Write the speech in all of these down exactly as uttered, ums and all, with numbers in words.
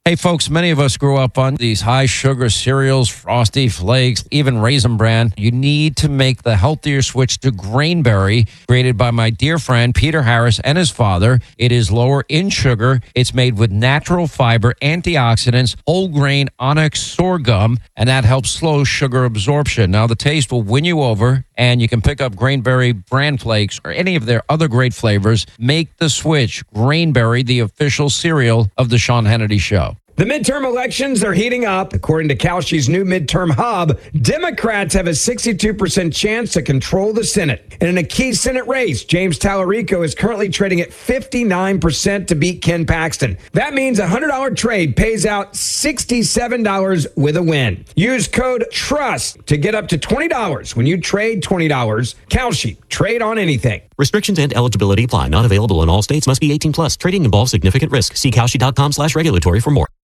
Hey, folks, many of us grew up on these high-sugar cereals, Frosty Flakes, even Raisin Bran. You need to make the healthier switch to Grainberry, created by my dear friend Peter Harris and his father. It is lower in sugar. It's made with natural fiber, antioxidants, whole grain onyx sorghum, and that helps slow sugar absorption. Now, the taste will win you over, and you can pick up Grainberry Bran Flakes or any of their other great flavors. Make the switch. Grainberry, the official cereal of the Sean Hannity Show. The midterm elections are heating up. According to Kalshi's new midterm hub, Democrats have a sixty-two percent chance to control the Senate. And in a key Senate race, James Tallarico is currently trading at fifty-nine percent to beat Ken Paxton. That means a one hundred dollars trade pays out sixty-seven dollars with a win. Use code TRUST to get up to twenty dollars when you trade twenty dollars. Kalshi, trade on anything. Restrictions and eligibility apply. Not available in all states. Must be eighteen plus. Trading involves significant risk. See Kalshi.com slash regulatory for more.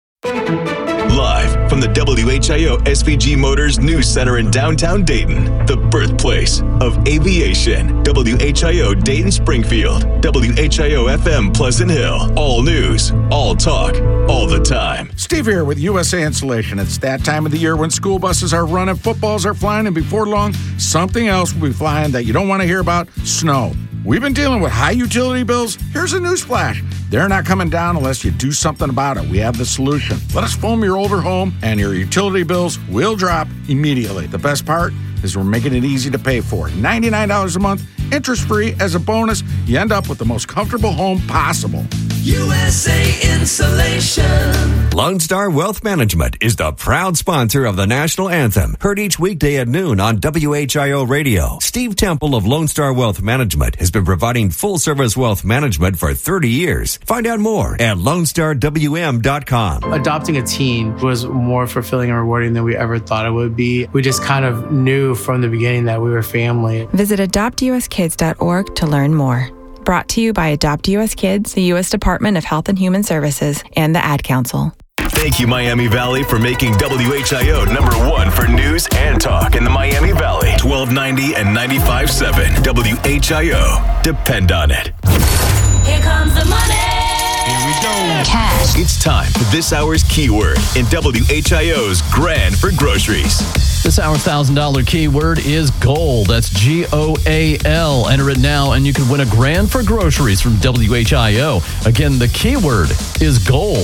Live from the W H I O S V G Motors News Center in downtown Dayton, the birthplace of aviation. W H I O Dayton Springfield, W H I O F M Pleasant Hill. All news, all talk, all the time. Steve here with U S A Insulation. It's that time of the year when school buses are running, footballs are flying, and before long, something else will be flying that you don't want to hear about: snow. We've been dealing with high utility bills. Here's a newsflash. They're not coming down unless you do something about it. We have the solution. Let us foam your older home, and your utility bills will drop immediately. The best part is we're making it easy to pay for. ninety-nine dollars a month, interest-free. As a bonus, you end up with the most comfortable home possible. U S A Insulation. Lone Star Wealth Management is the proud sponsor of the national anthem, heard each weekday at noon on W H I O Radio. Steve Temple of Lone Star Wealth Management has been providing full-service wealth management for thirty years. Find out more at lone star w m dot com. Adopting a teen was more fulfilling and rewarding than we ever thought it would be. We just kind of knew from the beginning that we were family. Visit adopt u s kids dot org to learn more. Brought to you by Adopt U S Kids, the U S Department of Health and Human Services, and the Ad Council. Thank you, Miami Valley, for making W H I O number one for news and talk in the Miami Valley. twelve ninety and ninety-five point seven W H I O. Depend on it. Here comes the money. Here we go. Cash. It's time for this hour's keyword in W H I O's Grand for Groceries. This hour's one thousand dollars keyword is goal. That's G O A L. Enter it now and you can win a grand for groceries from W H I O. Again, the keyword is goal.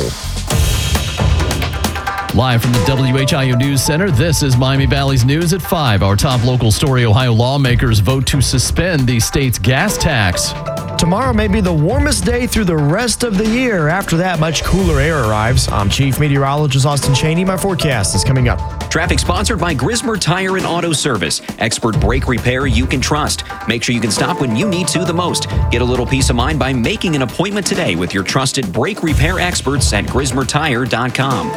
Live from the W H I O News Center, this is Miami Valley's News at five. Our top local story: Ohio lawmakers vote to suspend the state's gas tax. Tomorrow may be the warmest day through the rest of the year. After that, much cooler air arrives. I'm Chief Meteorologist Austin Cheney. My forecast is coming up. Traffic sponsored by Grismer Tire and Auto Service. Expert brake repair you can trust. Make sure you can stop when you need to the most. Get a little peace of mind by making an appointment today with your trusted brake repair experts at grismer tire dot com.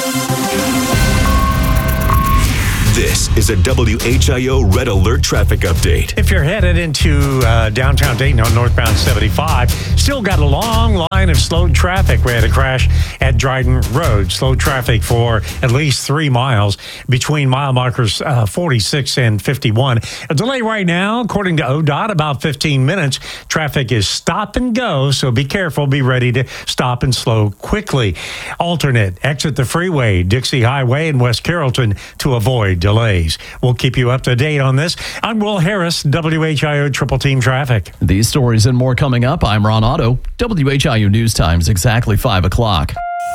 This is a W H I O Red Alert traffic update. If you're headed into uh, downtown Dayton on northbound seventy-five, still got a long line of slow traffic. We had a crash at Dryden Road. Slow traffic for at least three miles between mile markers uh, forty-six and fifty-one. A delay right now, according to O D O T, about fifteen minutes. Traffic is stop and go, so be careful. Be ready to stop and slow quickly. Alternate, exit the freeway, Dixie Highway and West Carrollton to avoid delays. We'll keep you up to date on this. I'm Will Harris, W H I O Triple Team Traffic. These stories and more coming up. I'm Ron Otto. W H I O News Times, exactly five o'clock.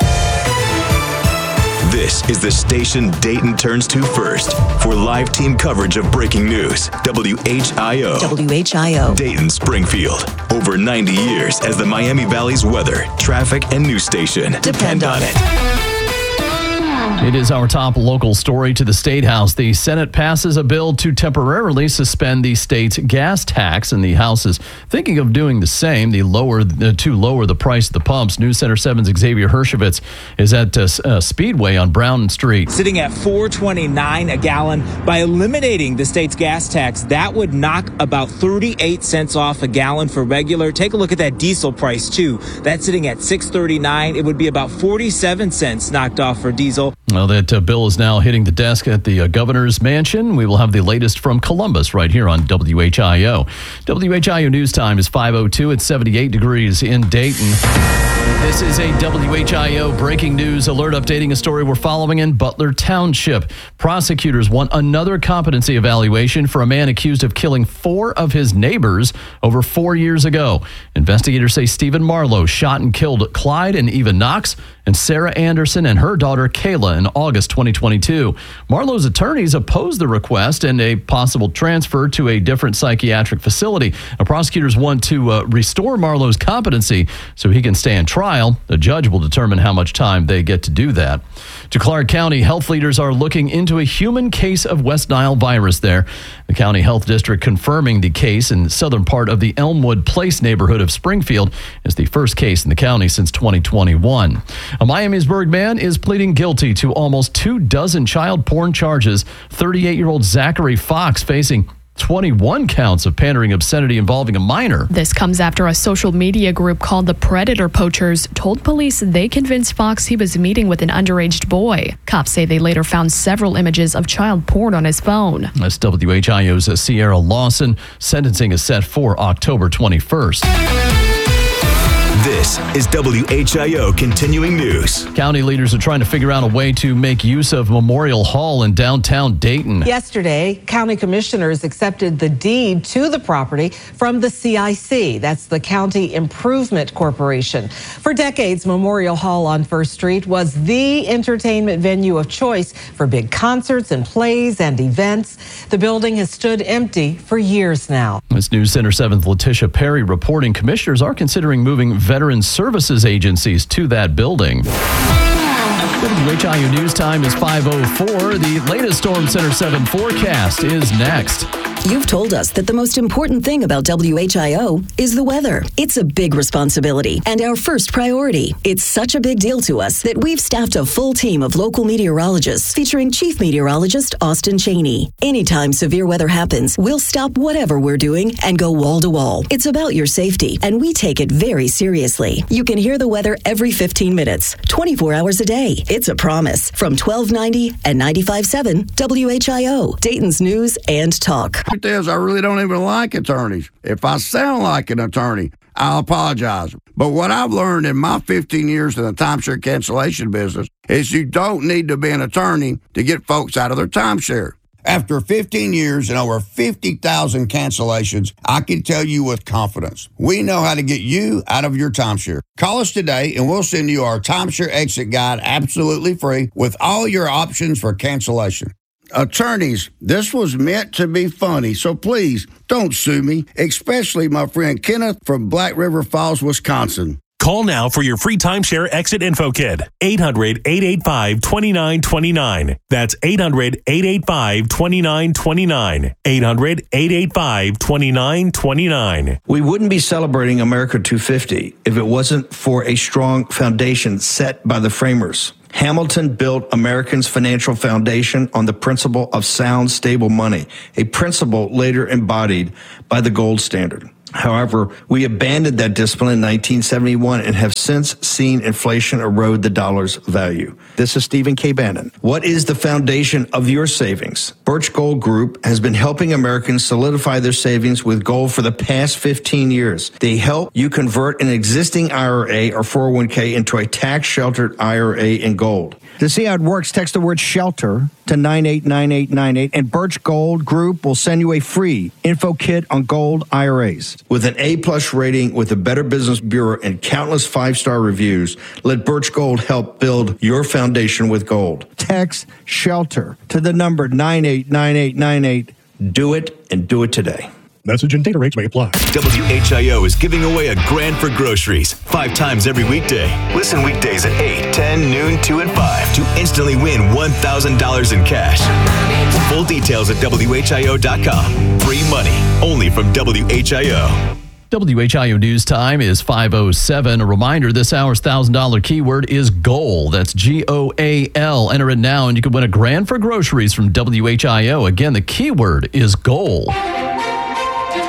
This is the station Dayton turns to first for live team coverage of breaking news. W H I O. W H I O. Dayton Springfield. Over ninety years as the Miami Valley's weather, traffic, and news station. Depend, Depend on it. It is our top local story to the State House. The Senate passes a bill to temporarily suspend the state's gas tax, and the House is thinking of doing the same, the lower uh, to lower the price of the pumps. News Center seven's Xavier Hershevitz is at uh, uh, Speedway on Brown Street. Sitting at four twenty-nine a gallon. By eliminating the state's gas tax, that would knock about thirty-eight cents off a gallon for regular. Take a look at that diesel price, too. That's sitting at six thirty-nine. It would be about forty-seven cents knocked off for diesel. Well, that uh, bill is now hitting the desk at the uh, governor's mansion. We will have the latest from Columbus right here on W H I O. W H I O News Time is five oh two. It's seventy-eight degrees in Dayton. This is a W H I O breaking news alert updating a story we're following in Butler Township. Prosecutors want another competency evaluation for a man accused of killing four of his neighbors over four years ago. Investigators say Stephen Marlowe shot and killed Clyde and Eva Knox and Sarah Anderson and her daughter Kayla in August twenty twenty-two. Marlowe's attorneys opposed the request and a possible transfer to a different psychiatric facility. Now, prosecutors want to uh, restore Marlowe's competency so he can stand trial. The judge will determine how much time they get to do that. To Clark County, health leaders are looking into a human case of West Nile virus there. The county health district confirming the case in the southern part of the Elmwood Place neighborhood of Springfield is the first case in the county since twenty twenty-one. A Miamisburg man is pleading guilty to almost two dozen child porn charges. thirty-eight-year-old Zachary Fox facing twenty-one counts of pandering obscenity involving a minor. This comes after a social media group called the Predator Poachers told police they convinced Fox he was meeting with an underage boy. Cops say they later found several images of child porn on his phone. That's W H I O's Sierra Lawson. Sentencing is set for October twenty-first. This is W H I O Continuing News. County leaders are trying to figure out a way to make use of Memorial Hall in downtown Dayton. Yesterday, county commissioners accepted the deed to the property from the C I C. That's the County Improvement Corporation. For decades, Memorial Hall on First Street was the entertainment venue of choice for big concerts and plays and events. The building has stood empty for years now. This News Center seven's Letitia Perry reporting commissioners are considering moving veteran services agencies to that building. W H I O News Time is five oh four. The latest Storm Center seven forecast is next. You've told us that the most important thing about W H I O is the weather. It's a big responsibility and our first priority. It's such a big deal to us that we've staffed a full team of local meteorologists featuring Chief Meteorologist Austin Cheney. Anytime severe weather happens, we'll stop whatever we're doing and go wall to wall. It's about your safety, and we take it very seriously. You can hear the weather every fifteen minutes, twenty-four hours a day. It's a promise. From twelve ninety and ninety-five point seven W H I O, Dayton's News and Talk. It is, I really don't even like attorneys. If I sound like an attorney, I'll apologize. But what I've learned in my fifteen years in the timeshare cancellation business is you don't need to be an attorney to get folks out of their timeshare. After fifteen years and over fifty thousand cancellations, I can tell you with confidence, we know how to get you out of your timeshare. Call us today and we'll send you our timeshare exit guide absolutely free with all your options for cancellation. Attorneys, this was meant to be funny, so please don't sue me, especially my friend Kenneth from Black River Falls, Wisconsin. Call now for your free timeshare exit info kit. eight hundred, eight eight five, two nine two nine. That's eight hundred, eight eight five, two nine two nine. eight hundred, eight eight five, two nine two nine. We wouldn't be celebrating America two fifty if it wasn't for a strong foundation set by the framers. Hamilton built Americans' financial foundation on the principle of sound, stable money, a principle later embodied by the gold standard. However, we abandoned that discipline in nineteen seventy-one and have since seen inflation erode the dollar's value. This is Stephen K. Bannon. What is the foundation of your savings? Birch Gold Group has been helping Americans solidify their savings with gold for the past fifteen years. They help you convert an existing I R A or four oh one k into a tax-sheltered I R A in gold. To see how it works, text the word SHELTER to nine eight nine eight nine eight, and Birch Gold Group will send you a free info kit on gold I R As. With an A-plus rating with the Better Business Bureau and countless five-star reviews, let Birch Gold help build your foundation with gold. Text SHELTER to the number nine eight nine eight nine eight. Do it, and do it today. Message and data rates may apply. W H I O is giving away a grand for groceries five times every weekday. Listen weekdays at eight, ten, noon, two, and five to instantly win one thousand dollars in cash. Full details at W H I O dot com. Free money only from W H I O. W H I O News Time is five oh seven. A reminder, this hour's one thousand dollars keyword is GOAL. That's G O A L. Enter it now and you can win a grand for groceries from W H I O. Again, the keyword is GOAL.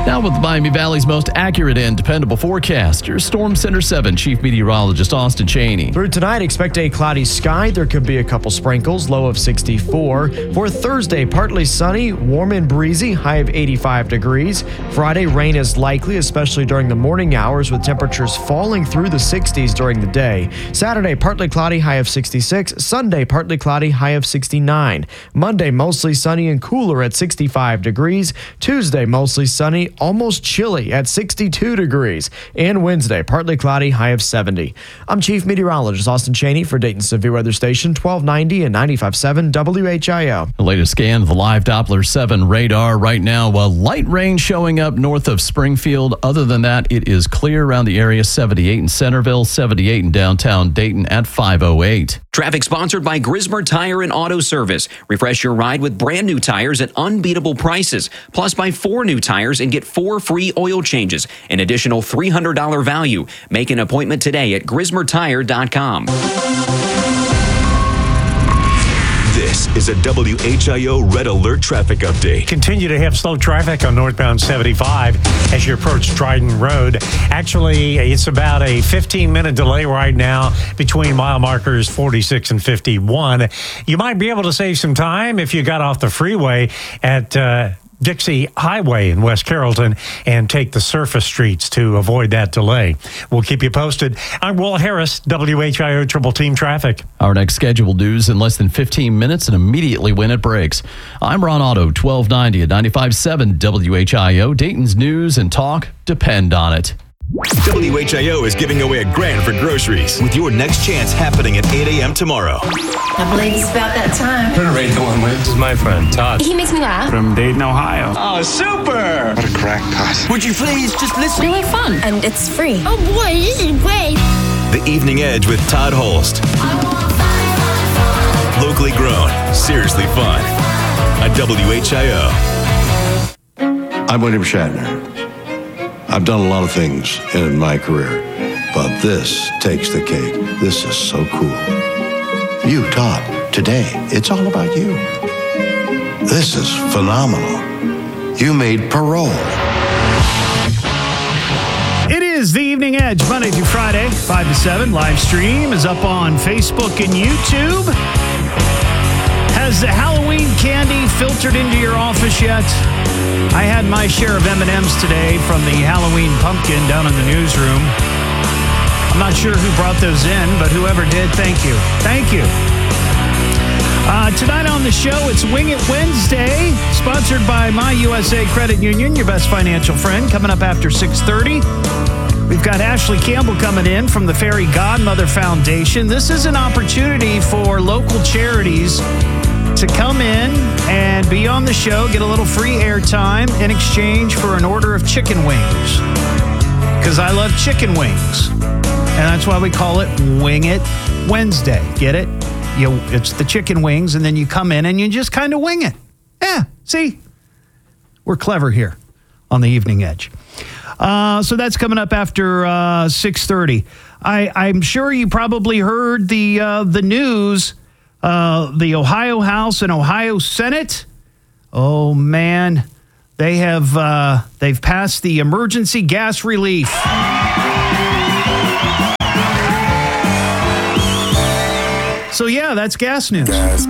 Now with Miami Valley's most accurate and dependable forecast, your Storm Center seven Chief Meteorologist Austin Cheney. Through tonight, expect a cloudy sky. There could be a couple sprinkles, low of sixty-four. For Thursday, partly sunny, warm and breezy, high of eighty-five degrees. Friday, rain is likely, especially during the morning hours, with temperatures falling through the sixties during the day. Saturday, partly cloudy, high of sixty-six. Sunday, partly cloudy, high of sixty-nine. Monday, mostly sunny and cooler at sixty-five degrees. Tuesday, mostly sunny, almost chilly at sixty-two degrees. And Wednesday, partly cloudy, high of seventy. I'm Chief Meteorologist Austin Cheney for Dayton Severe Weather Station twelve ninety and ninety-five point seven W H I O. The latest scan of the live Doppler seven radar right now. A light rain showing up north of Springfield. Other than that, it is clear around the area. seventy-eight in Centerville, seventy-eight in downtown Dayton at five oh eight. Traffic sponsored by Grismer Tire and Auto Service. Refresh your ride with brand new tires at unbeatable prices. Plus, buy four new tires and get four free oil changes. An additional three hundred dollars value. Make an appointment today at grismer tire dot com. This is a W H I O Red Alert traffic update. Continue to have slow traffic on northbound seventy-five as you approach Dryden Road. Actually, it's about a fifteen-minute delay right now between mile markers forty-six and fifty-one. You might be able to save some time if you got off the freeway at uh, Dixie Highway in West Carrollton and take the surface streets to avoid that delay. We'll keep you posted. I'm Will Harris, W H I O Triple Team Traffic. Our next scheduled news in less than fifteen minutes and immediately when it breaks. I'm Ron Otto, twelve ninety at ninety-five point seven W H I O. Dayton's news and talk depend on it. W H I O is giving away a grand for groceries with your next chance happening at eight a.m. tomorrow. I believe it's about that time. Turn right the one way. This is my friend, Todd. He makes me laugh. From Dayton, Ohio. Oh, super! What a crackpot. Would you please just listen? We like fun, and it's free. Oh boy, this is great. The Evening Edge with Todd Holst. Locally grown, seriously fun. On W H I O. I'm William Shatner. I've done a lot of things in my career, but this takes the cake. This is so cool. You, Todd, today, it's all about you. This is phenomenal. You made Parole. It is the Evening Edge, Monday through Friday, five to seven. Live stream is up on Facebook and YouTube. Has the Halloween candy filtered into your office yet? I had my share of M and M's today from the Halloween pumpkin down in the newsroom. I'm not sure who brought those in, but whoever did, thank you. Thank you. Uh, tonight on the show, it's Wing It Wednesday, sponsored by My U S A Credit Union, your best financial friend, coming up after six thirty. We've got Ashley Campbell coming in from the Fairy Godmother Foundation. This is an opportunity for local charities to come in and be on the show, get a little free airtime in exchange for an order of chicken wings. Because I love chicken wings. And that's why we call it Wing It Wednesday. Get it? You, it's the chicken wings, and then you come in and you just kind of wing it. Yeah, see? We're clever here on the Evening Edge. Uh, so that's coming up after uh, six thirty. I, I'm sure you probably heard the uh, the news. Uh, the Ohio House and Ohio Senate, oh man, they have uh, they've passed the emergency gas relief. So yeah, that's gas news. Gas